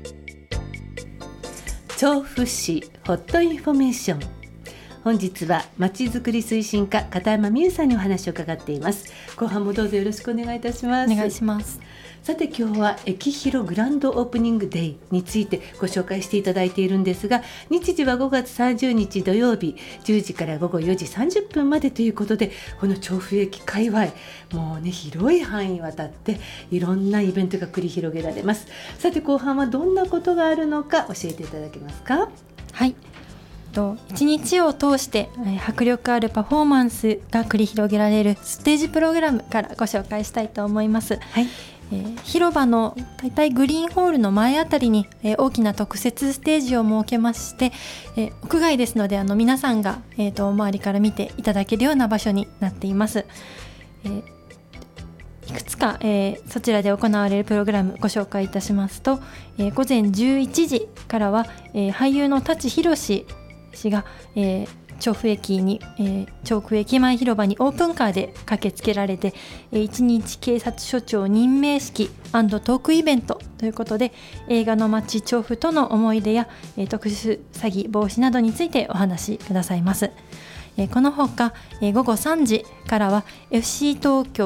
調布市ホットインフォメーション。本日はまちづくり推進課片山美優さんにお話を伺っています。後半もどうぞよろしくお願いいたします。 お願いします。 さて今日は駅広グランドオープニングデイについてご紹介していただいているんですが、日時は5月30日土曜日10時から午後4時30分までということで、この調布駅界隈もうね広い範囲にわたっていろんなイベントが繰り広げられます。さて後半はどんなことがあるのか教えていただけますか？ はい、1日を通して迫力あるパフォーマンスが繰り広げられるステージプログラムからご紹介したいと思います。 はい。 広場のだいたいグリーンホールの前あたりに大きな特設ステージを設けまして、屋外ですので皆さんが周りから見ていただけるような場所になっています。いくつかそちらで行われるプログラムご紹介いたしますと、午前11時からは俳優の舘ひろし氏が調布駅前広場にオープンカーで駆けつけられて、一日警察署長任命式&トークイベントということで、映画の街調布との思い出や特殊詐欺防止などについてお話しくださいます。このほか午後3時からは FC 東京